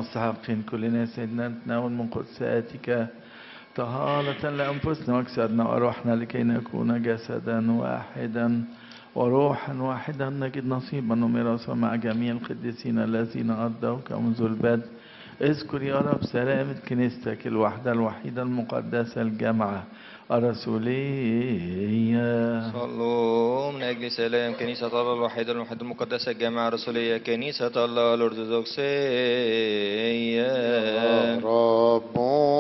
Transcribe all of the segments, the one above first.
مستحقين كلنا سيدنا نتناول من قدساتك طهارة لأنفسنا وأجسادنا وأرواحنا لكي نكون جسدا واحدا وروحا واحدا نجد نصيبا وميراثا مع جميع القديسين الذين أرضوك منذ البدء. اذكر يا رب سلامة كنيستك الوحدة الوحيدة المقدسة الجامعة الرسولية. صلوا من أجل سلام كنيسة الله الوحيدة الموحدة المقدسة الجامعة الرسولية كنيسة الله الأرثوذكسية. رب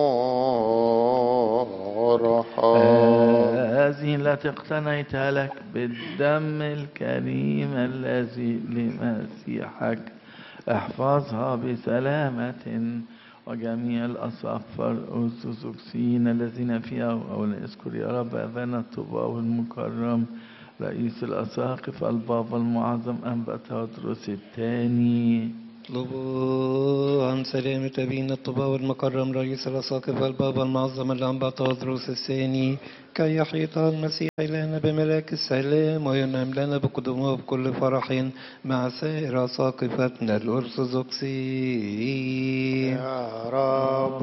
هذه التي اقتنيتها لك بالدم الكريم الذي لمسيحك احفظها بسلامة، وجميع الأصفار الأرثوذكسيين الذين فيها. أولا اذكر يا رب أبانا الطباوي المكرم رئيس الأساقفة البابا المعظم أنبا تودروس الثاني. اطلبوا عن سلامة أبينا الطباوي المكرم رئيس الأساقفة البابا المعظم الأنبا تودروس الثاني كي يحيط المسيح إلينا بملاك السلام وينعم لنا بقدومه بكل فرح مع سائر أساقفتنا الأرثوذكسيين. يا رب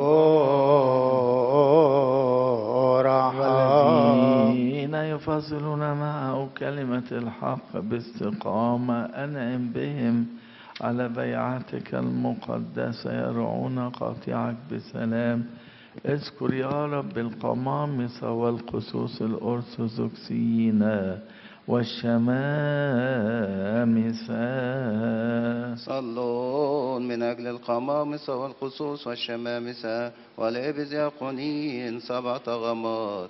والذين يفصلون معه كلمة الحق باستقامة أنعم بهم على بيعتك المقدسة يرعون قاطعك بسلام. اذكر يا رب القمامسة والقصوص الأرثوذكسيين والشمامسة. صلون من أجل القمامسة والقصوص والشمامسة والإبزياقونيين 7 غمات